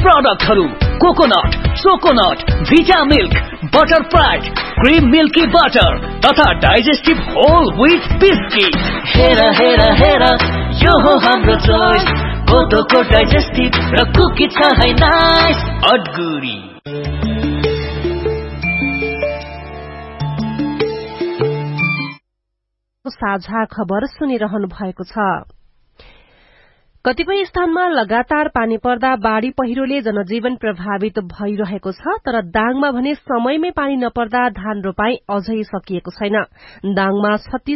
प्रोडक्टहरु coconut, चोकोनट, भिटा milk, butter fat, cream milky butter तथा digestive whole wheat biscuit. हेरा हेरा हेरा यो हो हाम्रो चोइस, कोदोको डाइजेस्टिभ र कुकी छ है नाइस अडगुरी। साझा खबर सुनिरहनु भएको छ। कतिपय स्थानमा लगातार पानी पर्दा बाढ़ी पहिरोले जनजीवन प्रभावित भइरहेको छ, तर दाङमा भने समयमै पानी नपर्दा धान रोपाई अझै सकिएको छैन। दाङमा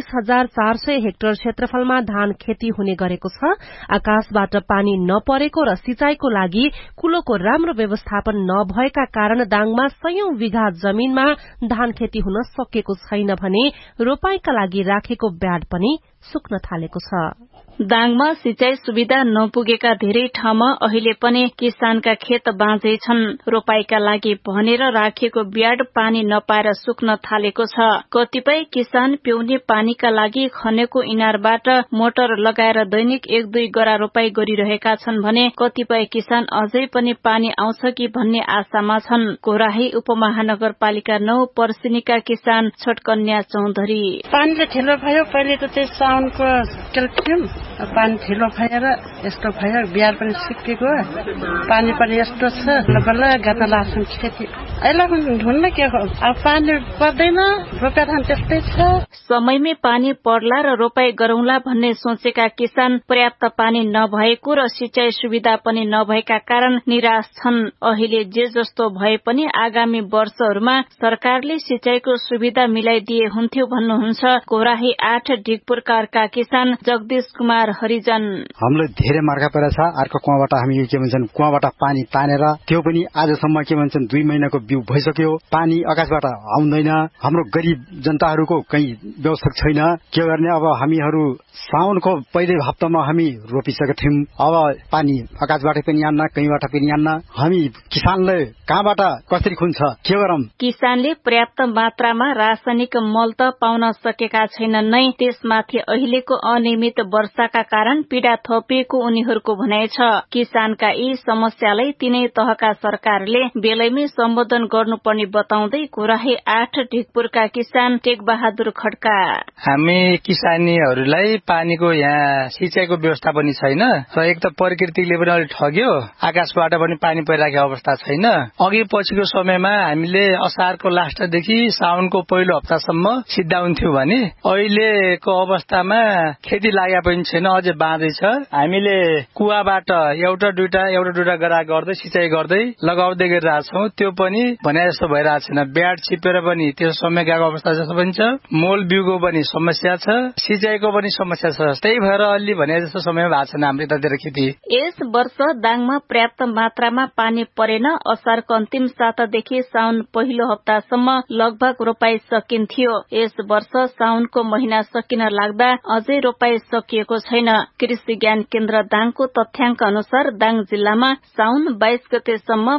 36,400 हेक्टर क्षेत्रफलमा धान खेती हुने गरेको छ। आकाशबाट पानी नपरेको र सिंचाईको लागि कुलोको राम्रो व्यवस्थापन नभएका कारण दाङमा 100 बिघा जमीनमा धान खेती हुन सकेको छैन भने रोपाईका लागि राखेको ब्याड पनि सुक्न थालेको छ। दाङमा सिंचाई सुविधा नपुगेका धेरै ठाउँमा अहिले पनि किसानका खेत बाँझै छन्। रोपाईका लागि भनेर राखिएको ब्याड पानी नपाएर सुक्न थालेको छ। कतिपय किसान पिउने पानीका लागि खनेको इनारबाट मोटर लगाएर दैनिक 1-2 गरा रोपाई गरिरहेका छन् भने कतिपय किसान अझै पनि पानी आउँछ कि भन्ने आशामा छन्। कोराही उपमहानगरपालिका 9 पर्सिनीका किसान छटकन्या चौधरी। पानीले ढिलो भयो, पहिलेको चाहिँ साउनको थियौं, पानी ढिलो भएर यस्तो भयो, बिहार पनि सुकेको, पानी पनि यस्तो छ, बल्ल गर्न लाग्छन् खेती। अहिले ढुन्न के हो, अब पानी पर्दैन, रोपे धान त्यस्तै छ। समयमै पानी पर्ला र रोपाई गरौंला भन्ने सोचेका किसान पर्याप्त पानी नभएको र सिंचाई सुविधा पनि नभएका कारण निराश छन्। अहिले जे जस्तो भए पनि आगामी वर्षहरूमा सरकारले सिंचाईको सुविधा मिलाइदिए हुन्थ्यो भन्नुहुन्छ कोराही 8 ढिकपुरका अर्का किसान जगदीश कुमार हरिजन। हामीलाई धेरै मार्का परेछ। अर्को कुवाबाट हामी के भन्छन् कुवाबाट पानी तानेर त्यो पनि आजसम्म के भन्छन् 2 महिनाको बिउ भइसक्यो, पानी आकाशबाट आउँदैन। हाम्रो गरीब जनताहरूको कहीं व्यवस्था छैन। के गर्ने अब हामीहरू साउनको पहिलो हप्तामा हामी रोपिसकेका थियौं। अब पानी आकाशबाट पनि आन्न, कहीँबाट पनि आन्न। हामी किसानले कहाँबाट कसरी खुन्छ, के गरौं? किसानले पर्याप्त मात्रामा रासायनिक मल त पाउन सकेका छैनन् नै, त्यसमाथि अहिलेको अनियमित वर्षाका कारण पीड़ा थपिएको उनीहरूको भनाइ छ। किसानका यी समस्यालाई तीनै तहका सरकारले बेलैमै सम्बोधन गर्नुपर्ने बताउँदै कोराही 8 ढिकपुरका किसान टेक बहादुर खड्का। हामी किसानीहरूलाई पानीको यहाँ सिंचाईको व्यवस्था पनि छैन र एक त प्रकृतिले पनि अलि ठग्यो, आकाशबाट पनि पानी परिरहेको अवस्था छैन। अघि पछिको समयमा हामीले असारको लास्टदेखि साउनको पहिलो हप्तासम्म सिद्धा हुन्थ्यो भने अहिलेको अवस्थामा खेती लागेको पनि छैन, अझै बाँझै छ। हामीले कुवाबाट एउटा दुईटा गरा गर्दै सिंचाई गर्दै लगाउँदै गरिरहेछौँ, त्यो पनि भने जस्तो भइरहेको छैन। ब्याड छिपेर पनि त्यो समय गएको अवस्था जस्तो पनि छ। मोल बिउको पनि समस्या छ, सिंचाईको पनि समस्या छ। त्यही भएर अलि भने जस्तो समय भएको छैन हाम्रो यतातिर खेती। यस वर्ष दाङमा पर्याप्त मात्रामा पानी परेन। असारको अन्तिम सातादेखि साउन पहिलो हप्तासम्म लगभग रोपाई सकिन्थ्यो। यस वर्ष साउनको महिना सकिन लाग्दा अझै रोपाई सकिएको छैन। कृषि ज्ञान केन्द्र दाङको तथ्याङ्क अनुसार दाङ जिल्लामा साउन 22 गतेसम्म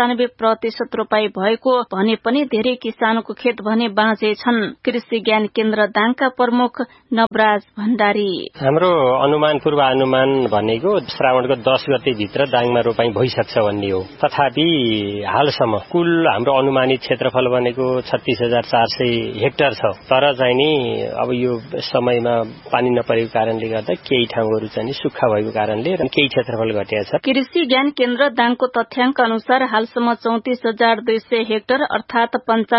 95% रोपाई भएको भने पनि धेरै किसानको खेत भने बाँझे छन्। कृषि ज्ञान केन्द्र दाङका प्रमुख नवराज भण्डारी। हाम्रो अनुमान पूर्वानुमान भनेको श्रावणको 10 गते भित्र दाङमा रोपाई भइसक्छ भन्ने हो। तथापि हालसम्म कुल हाम्रो अनुमानित क्षेत्रफल भनेको 36,400 हेक्टर छ। तर चाहिँ नि अब यो समयमा पानी नपरेको कारणले गर्दा केही ठाउँहरू चाहिँ सुक्खा भएको कारणले केही क्षेत्रफल घटेको छ। कृषि ज्ञान केन्द्र दाङको तथ्याङ्क अनुसार हालसम्म 34,200 हेक्टर अर्थात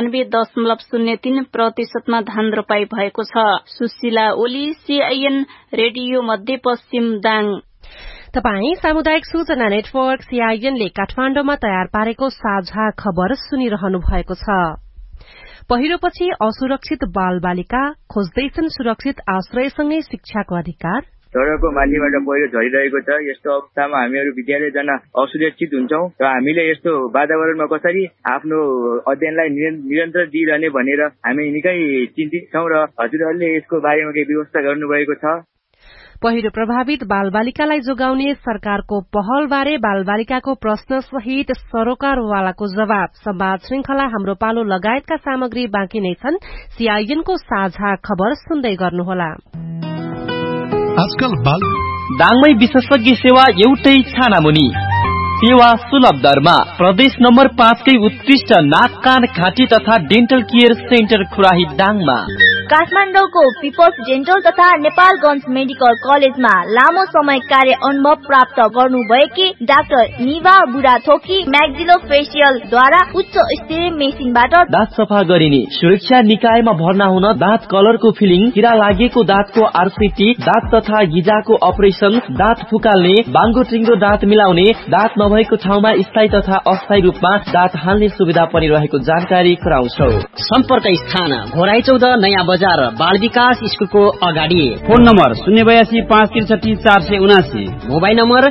95.03% मा धान रोपाई भएको छ। सुशीला ओली, सीआईएन रेडियो मध्यपश्चिम दाङ। तपाई सामुदायिक सूचना नेटवर्क सीआईएन ले काठमाडौँमा तयार पारेको साझा खबर सुनिरहनु भएको छ। पहिरोपछि असुरक्षित बालबालिका खोज्दैछन् सुरक्षित आश्रयसँगै शिक्षाको अधिकार। सडकको माथिबाट पहिरो झरिरहेको छ। यस्तो अवस्थामा हामीहरू विद्यालय जान असुरक्षित हुन्छौं र हामीले यस्तो वातावरणमा कसरी आफ्नो अध्ययनलाई निरन्तर दिइरहने भनेर हामी निकै चिन्तित छौं र हजुरहरूले यसको बारेमा केही व्यवस्था गर्नुभएको छ। पहिरो प्रभावित बालबालिकालाई जोगाउने सरकारको पहलबारे बालबालिकाको प्रश्न सहित सरोकारवालाको जवाब। संवाद श्रृंखला हाम्रो पालो लगायतका सामग्री बाँकी नै छन्। सीआईएनको साझा खबर सुन्दै गर्नुहोला। आजकल दाङमै विशेषज्ञ सेवा एउटै छानामुनि। सेवा सुलभ दरमा। प्रदेश नम्बर 5 कै उत्कृष्ट नाक कान घाँटी तथा डेन्टल केयर सेन्टर खुराही दाङमा। काठमाडौँको पिपल्स डेन्टल तथा नेपालगञ्ज मेडिकल कलेजमा लामो समय कार्य अनुभव प्राप्त गर्नुभएकी डाक्टर निभा बुढाथोकी म्याक्सिलो फेसियल द्वारा उच्च स्तरीय मेसिनबाट दाँत सफा गरिने, सुरक्षा निकायमा भर्ना हुन दाँत कलरको फिलिङ, किरा लागेको दाँतको आरसीटी, दाँत तथा गिजाको अपरेसन, दाँत फुकाल्ने, बाङ्गो टिङ्गो दाँत मिलाउने, दाँत नभएको ठाउँमा स्थायी तथा अस्थायी रूपमा दाँत हाल्ने सुविधा पनि रहेको जानकारी गराउँछौ। सम्पर्क स्थान घोराई 14 नयाँ बजार बाल विकास स्कुलको अगाडि। Phone number 082 563 479, mobile number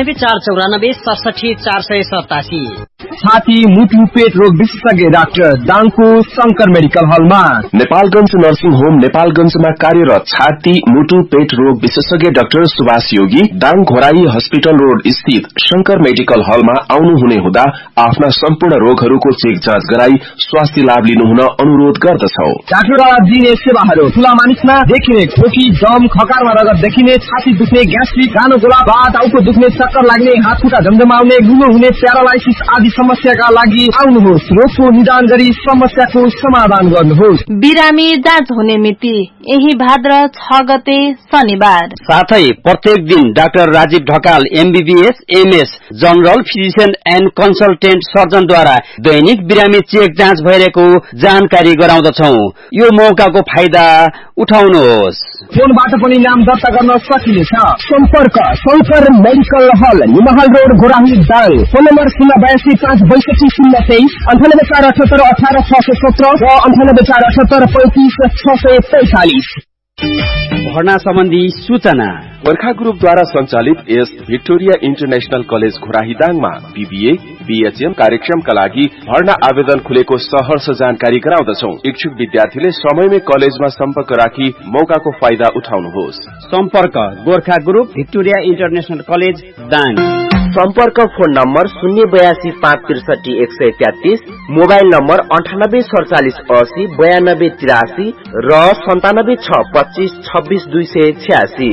98 494 67 487। छाती मुटु पेट रोग विशेषज्ञ डाक्टर दाङको शंकर मेडिकल हलमा। नेपालगञ्ज नर्सिङ होम नेपालगञ्जमा कार्यरत छाती मुटु पेट रोग विशेषज्ञ डाक्टर सुभाष योगी दाङ घोराई हस्पिटल रोड स्थित शंकर मेडिकल हलमा आउनुहुने हुँदा आफ्ना सम्पूर्ण रोगहरूको चेक जाँच गराई स्वास्थ्य लाभ लिनुहुन अनुरोध गर्दछौ। डाक्टरद्वारा दिने सेवाहरू ठूला मानिसमा देखिने खोकी, दम, खकारमा रगत देखिने, छाती दुख्ने, ग्यास्ट्रिक, गानो गोला, टाउको दुख्ने, चक्कर लाग्ने, हात खुट्टा झमझमाउने, गुलो हुने, प्यारालाइसिस आदि समस्याका लागि आउनुहोस्। रोगको निदान गरी समस्याको समाधान गर्नुहोस्। बिरामी जाँच हुने मिति यही भाद्र 6 गते शनिबार। साथै प्रत्येक दिन doctor Rajiv Dhakal MBBS MS general physician and consultant सर्जनद्वारा दैनिक बिरामी चेक जाँच भइरहेको जानकारी गराउँदछौ। यो मौकाको फाइदा उठाउनुहोस्। फोनबाट पनि नाम दर्ता गर्न सकिनेछ। सम्पर्क शंकर मेडिकल हल, निमहाल road, Ghorahi Dang. Phone number 082 562 023, 98 478 18 617 र 98 478 35 645। भर्ना सम्बन्धी सूचना गोर्खा ग्रुपद्वारा सञ्चालित S Victoria international college Ghorahi दाङमा BBA BHM कार्यक्रमका लागि भर्ना आवेदन खुलेको सहर्ष जानकारी गराउँदछौ। इच्छुक विद्यार्थीले समयमै कलेजमा सम्पर्क राखी मौकाको फाइदा उठाउनुहोस्। सम्पर्क Gorkha group Victoria international college Dang. सम्पर्क फोन नम्बर 082 563 133, मोबाइल नम्बर 98 47 80 92 83 र 97 6 25 26 286।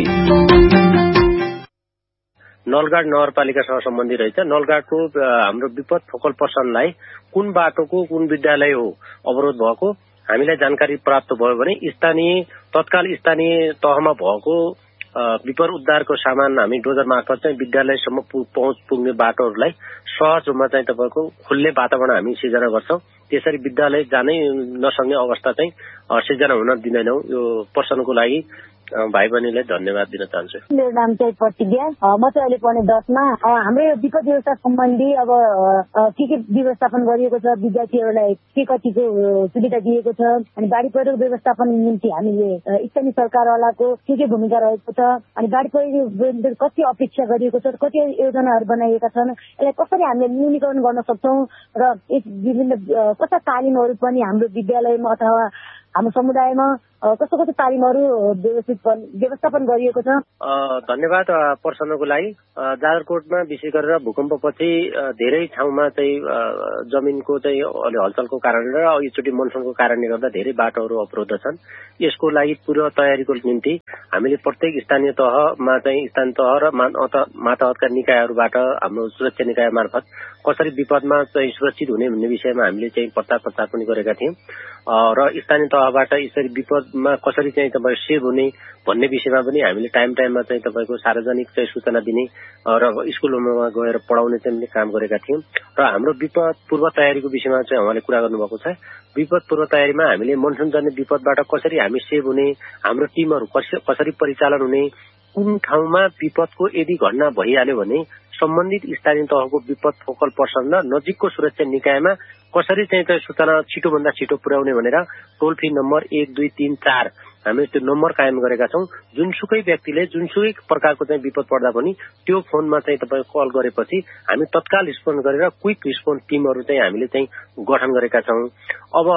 नलगाड नगरपालिकासँग सम्बन्धी रहेछ। नलगाडको हाम्रो विपद फोकल पर्सनलाई कुन बाटोको कुन विद्यालय हो अवरोध भएको हामीलाई जानकारी प्राप्त भयो भने तत्काल स्थानीय तहमा भएको विपर उद्धारको सामान हामी डोजर मार्फत चाहिँ विद्यालयसम्म पहुँच पुग्ने बाटोहरूलाई सहज रूपमा चाहिँ तपाईँको खुल्ने वातावरण हामी सिर्जना गर्छौं। त्यसरी विद्यालय जानै नसक्ने अवस्था चाहिँ सिर्जना हुन दिँदैनौं। यो पर्सनको लागि भाइ बहिनीलाई धन्यवाद दिन चाहन्छु। मेरो नाम चाहिँ प्रतिज्ञा, म चाहिँ अहिले पढ्ने 10 मा। हाम्रो यो विपद व्यवस्था सम्बन्धी अब के व्यवस्थापन गरिएको छ, विद्यार्थीहरूलाई के कतिको सुविधा दिएको छ, अनि बाढी पहिरो व्यवस्थापन निम्ति हामीले स्थानीय सरकारवालाको के भूमिका रहेको छ, अनि बाढी पहिरो कति अपेक्षा गरिएको छ, कति योजनाहरू बनाइएका छन्, यसलाई कसरी हामीले न्यूनीकरण गर्न सक्छौं र यस विभिन्न कस्ता तालिमहरू पनि हाम्रो विद्यालयमा अथवा हाम्रो समुदायमा कस्तो तालिमहरू व्यवस्थापन गरिएको छ। धन्यवाद पर्सनको लागि। जाजरकोटमा विशेष गरेर भूकम्पपछि धेरै ठाउँमा चाहिँ जमिनको चाहिँ अलि हलचलको कारणले र योचोटि मनसुनको कारणले गर्दा धेरै बाटोहरू अवरुद्ध छन्। यसको लागि पूर्व तयारीको निम्ति हामीले प्रत्येक स्थानीय तहमा चाहिँ स्थानीय तह र मातहतका निकायहरूबाट हाम्रो सुरक्षा निकाय मार्फत कसरी विपदमा चाहिँ सुरक्षित हुने भन्ने विषयमा हामीले चाहिँ प्रचार पनि गरेका थियौं र स्थानीय तहबाट यसरी विपदमा कसरी चाहिँ तपाईँ सेभ हुने भन्ने विषयमा पनि हामीले टाइममा चाहिँ तपाईको सार्वजनिक चाहिँ सूचना दिने र स्कुलमा गएर पढाउने चाहिँ काम गरेका थियौं र हाम्रो विपद पूर्व तयारीको विषयमा चाहिँ उहाँले कुरा गर्नुभएको छ। विपद पूर्व तयारीमा हामीले मनसुन जन्य विपदबाट कसरी हामी सेभ हुने, हाम्रो टिमहरू कसरी परिचालन हुने, कुन ठाउँमा विपदको यदि घटना भइहाल्यो भने सम्बन्धित स्थानीय तहको विपद फोकल पर्सन र नजिकको सुरक्षा निकायमा कसरी चाहिँ सूचना छिटोभन्दा छिटो पुर्याउने भनेर टोल फ्री नम्बर 1234 हामीले त्यो नम्बर कायम गरेका छौं। जुनसुकै व्यक्तिले जुनसुकै प्रकारको चाहिँ विपद पर्दा पनि त्यो फोनमा चाहिँ तपाईँ कल गरेपछि हामी तत्काल रिस्पोन्स गरेर क्विक रिस्पोन्स टिमहरू चाहिँ हामीले चाहिँ गठन गरेका छौं। अब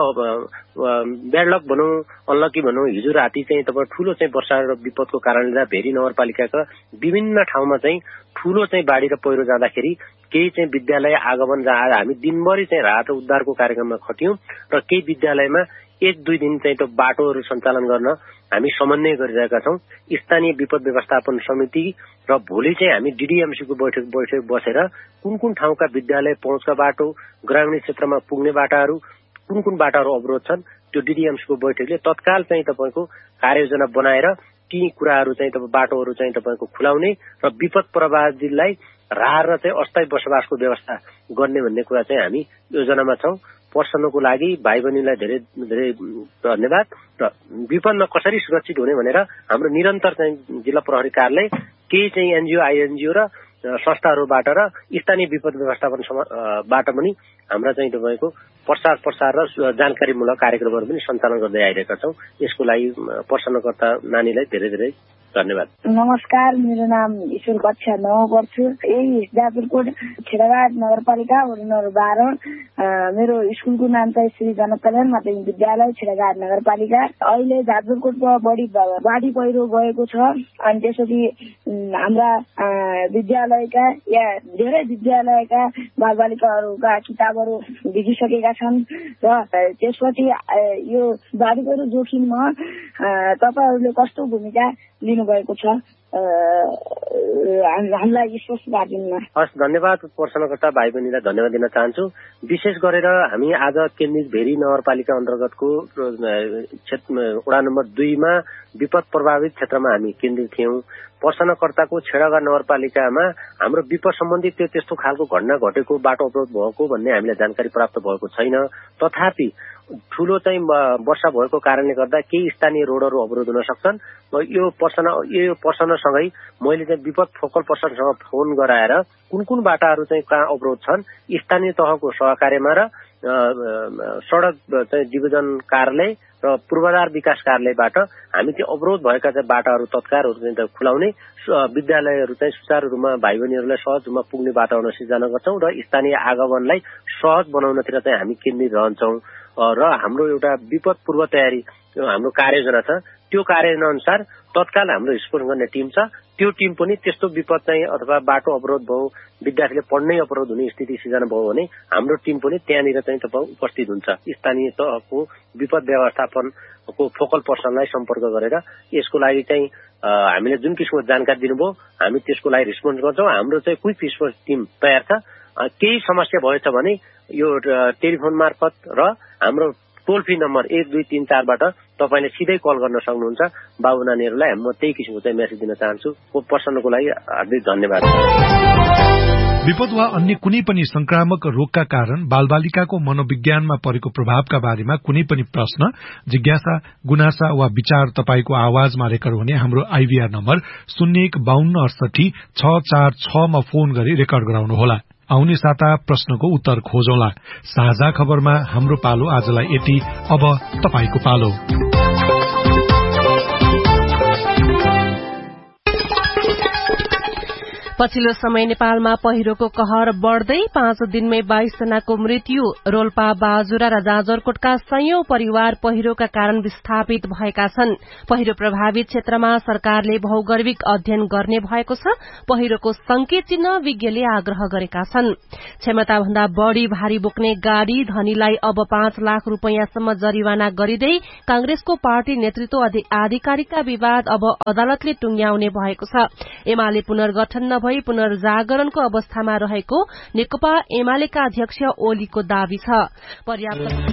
ब्याडलक भनौं अनलकी भनौं, हिजो राति चाहिँ तपाईँ ठूलो चाहिँ वर्षा र विपदको कारणले भेरी नगरपालिकाका विभिन्न ठाउँमा चाहिँ ठूलो चाहिँ बाढी र पहिरो जाँदाखेरि केही चाहिँ विद्यालय आगमन जहाँ हामी दिनभरि चाहिँ राहत उद्धारको कार्यक्रममा खट्यौं र केही विद्यालयमा 1-2 दिन चाहिँ त्यो बाटोहरू सञ्चालन गर्न हामी समन्वय गरिरहेका छौं। स्थानीय विपद व्यवस्थापन समिति र भोलि चाहिँ हामी डीडीएमसीको बैठक बसेर कुन ठाउँका विद्यालय पहुँचका बाटो, ग्रामीण क्षेत्रमा पुग्ने बाटाहरू, कुन बाटाहरू अवरोध छन्, त्यो डीडीएमसीको बैठकले तत्काल चाहिँ तपाईको कार्ययोजना बनाएर ती कुराहरू चाहिँ बाटोहरू चाहिँ तपाईको खुलाउने र विपद प्रभावितलाई राहत र चाहिँ अस्थायी बसोबासको व्यवस्था गर्ने भन्ने कुरा चाहिँ हामी योजनामा छौं। पर्सनको लागि भाइ बहिनीलाई धेरै धेरै धन्यवाद। र विपदमा कसरी सुरक्षित हुने भनेर हाम्रो निरन्तर चाहिँ जिल्ला प्रहरी कार्यालय केही चाहिँ एनजीओ, आईएनजीओ र संस्थाहरूबाट र स्थानीय विपद व्यवस्थापनबाट पनि हाम्रा चाहिँ तपाईको प्रसार र जानकारीमूलक कार्यक्रमहरू पनि सञ्चालन गर्दै आइरहेका छौं। यसको लागि प्रश्नकर्ता नानीलाई धेरै धेरै धन्यवाद। नमस्कार, मेरो नाम ईश्वर कक्षा 9 पढ्छु। यही जाजरकोट छेडाघाट नगरपालिका वडा नम्बर 12। मेरो स्कुलको नाम चाहिँ श्री जनकल्याण माध्यमिक विद्यालय छेडाघाट नगरपालिका। अहिले जाजरकोटमा बाढी पहिरो गएको छ अनि त्यसपछि हाम्रा विद्यालयका या धेरै विद्यालयका बालबालिकाहरूका किताबहरू भिजिसकेका छन् र त्यसपछि यो बाढी पहिरो जोखिममा तपाईहरुले कस्तो भूमिका लिनुभएको छ हामीलाई स्पष्ट पार्दिनुमा। हस्, धन्यवाद। प्रश्नकर्ता भाइ बहिनीलाई धन्यवाद दिन चाहन्छु। विशेष गरेर हामी आज केन्द्रित भेरी नगरपालिका अन्तर्गतको वडा नम्बर 2 मा विपद प्रभावित क्षेत्रमा हामी केन्द्रित थियौं। प्रश्नकर्ताको छेडाघाट नगरपालिकामा हाम्रो विपद सम्बन्धी त्यस्तो खालको घटना घटेको, बाटो अवरोध भएको भन्ने हामीलाई जानकारी प्राप्त भएको छैन। तथापि ठूलो चाहिँ वर्षा भएको कारणले गर्दा केही स्थानीय रोडहरू अवरोध हुन सक्छन्। यो प्रश्नसँगै मैले चाहिँ विपद फोकल पर्सनसँग फोन गराएर कुन बाटाहरू चाहिँ कहाँ अवरोध छन्, स्थानीय तहको सहकार्यमा र सड़क चाहिँ डिभिजन कार्यालय र पूर्वाधार विकास कार्यालयबाट हामी त्यो अवरोध भएका चाहिँ बाटाहरू तत्कालहरू चाहिँ खुलाउने, विद्यालयहरू चाहिँ सुचारू रूपमा भाइ बहिनीहरूलाई सहज रूपमा पुग्ने वातावरण सिर्जना गर्छौं र स्थानीय आगमनलाई सहज बनाउनतिर चाहिँ हामी केन्द्रित रहन्छौं। र हाम्रो एउटा विपद पूर्व तयारी हाम्रो कार्ययोजना छ। त्यो कार्ययोजना अनुसार तत्काल हाम्रो रिस्पोन्स गर्ने टिम छ। त्यो टिम पनि त्यस्तो विपद चाहिँ अथवा बाटो अवरोध भयो, विद्यार्थीले पढ्नै अवरोध हुने स्थिति सिर्जना भयो भने हाम्रो टिम पनि त्यहाँनिर चाहिँ उपस्थित हुन्छ। स्थानीय तहको विपद व्यवस्थापनको फोकल पर्सनलाई सम्पर्क गरेर यसको लागि चाहिँ हामीले जुन किसिमको जानकारी दिनुभयो हामी त्यसको लागि रिस्पोन्स गर्छौं। हाम्रो चाहिँ क्विक रिस्पोन्स टिम तयार छ। केही समस्या भएछ भने यो टेलिफोन मार्फत र हाम्रो टोल फ्री नम्बर 1234 बाट तपाईले सिधै कल गर्न सक्नुहुन्छ। बाबु नानीहरूलाई म त्यही किसिमको चाहिँ मेसेज दिन चाहन्छु। प्रश्नको लागि हार्दिक धन्यवाद। विपद वा अन्य कुनै पनि संक्रामक रोगका कारण बालबालिकाको मनोविज्ञानमा परेको प्रभावका बारेमा कुनै पनि प्रश्न, जिज्ञासा, गुनासा वा विचार तपाईको आवाजमा रेकर्ड हुने हाम्रो आईभीआर नम्बर 0152686446 मा फोन गरी रेकर्ड गराउनुहोला। आउने साता प्रश्नको उत्तर खोजौंला। साझा खबरमा हाम्रो पालो आजलाई यति। अब तपाईको पालो। पछिल्लो समय नेपालमा पहिरोको कहर बढ़दै 5 दिनमै 22 जनाको मृत्यु। रोल्पा, बाजुरा र जाजरकोटका सयौं परिवार पहिरोका कारण विस्थापित भएका छन्। पहिरो प्रभावित क्षेत्रमा सरकारले भौगर्भिक अध्ययन गर्ने भएको छ। पहिरोको संकेत चिन्ह विज्ञले आग्रह गरेका छन्। क्षमता भन्दा बढ़ी भारी बोक्ने गाड़ी धनीलाई अब 5 लाख रूपैयाँसम्म जरिवाना गरिदै कांग्रेसको पार्टी नेतृत्व आधिकारिकका विवाद अब अदालतले टुंग्याउने भएको छ। एमाले पुनर्गठन नभई पुनर्जागरणको अवस्थामा रहेको नेकपा एमालेका अध्यक्ष ओलीको दावी छ। पर्याप्त